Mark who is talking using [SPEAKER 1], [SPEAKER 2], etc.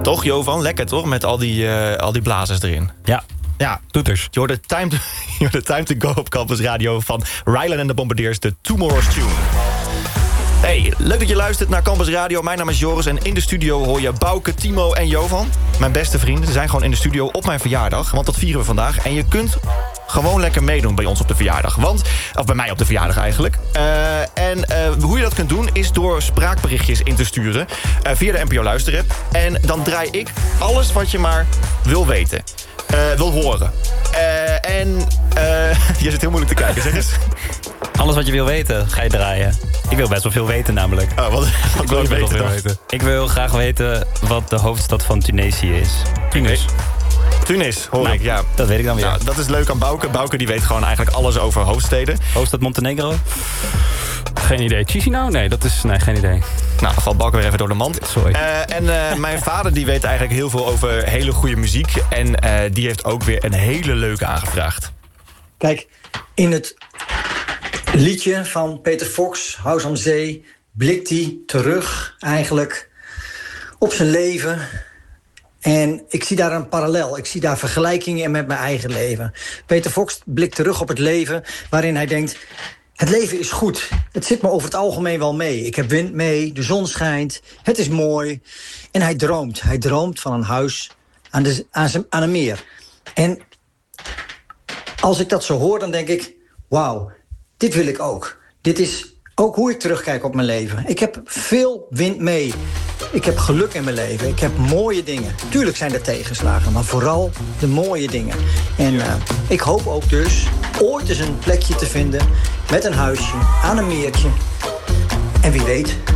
[SPEAKER 1] Toch, Jovan? Lekker, toch? Met al die blazers erin.
[SPEAKER 2] Ja, toeters.
[SPEAKER 1] Je hoorde Time to Go op Campus Radio van Rylan en de Bombardiers, de Tomorrow's Tune. Hey, leuk dat je luistert naar Campus Radio. Mijn naam is Joris en in de studio hoor je Bouke, Timo en Jovan. Mijn beste vrienden. Ze zijn gewoon in de studio op mijn verjaardag, want dat vieren we vandaag. En je kunt gewoon lekker meedoen bij ons op de verjaardag. Of bij mij op de verjaardag eigenlijk. Hoe je dat kunt doen is door spraakberichtjes in te sturen via de NPO Luisterapp. En dan draai ik alles wat je maar wil weten. Wil horen. Je zit heel moeilijk te kijken, zeg eens.
[SPEAKER 2] Alles wat je wil weten, ga je draaien. Ik wil best wel veel weten namelijk.
[SPEAKER 1] Wat wil je weten dan?
[SPEAKER 2] Ik wil graag weten wat de hoofdstad van Tunesië is.
[SPEAKER 1] Tunis, hoor ik, ja.
[SPEAKER 2] Dat weet ik dan weer.
[SPEAKER 1] Nou, dat is leuk aan Bouke. Bouke die weet gewoon eigenlijk alles over hoofdsteden.
[SPEAKER 2] Hoofdstad Montenegro?
[SPEAKER 3] Geen idee. Chisinau? Nee, geen idee.
[SPEAKER 1] Nou, dan valt Bouke weer even door de mand.
[SPEAKER 3] Sorry.
[SPEAKER 1] Mijn vader die weet eigenlijk heel veel over hele goede muziek. En die heeft ook weer een hele leuke aangevraagd.
[SPEAKER 4] Kijk, in het liedje van Peter Fox, Huis aan Zee, blikt hij terug eigenlijk op zijn leven. En ik zie daar een parallel. Ik zie daar vergelijkingen in met mijn eigen leven. Peter Fox blikt terug op het leven waarin hij denkt: het leven is goed. Het zit me over het algemeen wel mee. Ik heb wind mee, de zon schijnt, het is mooi. En hij droomt. Hij droomt van een huis aan een meer. En als ik dat zo hoor, dan denk ik: wauw, dit wil ik ook. Dit is ook hoe ik terugkijk op mijn leven. Ik heb veel wind mee. Ik heb geluk in mijn leven. Ik heb mooie dingen. Tuurlijk zijn er tegenslagen, maar vooral de mooie dingen. En ik hoop ook dus ooit eens een plekje te vinden met een huisje aan een meertje. En wie weet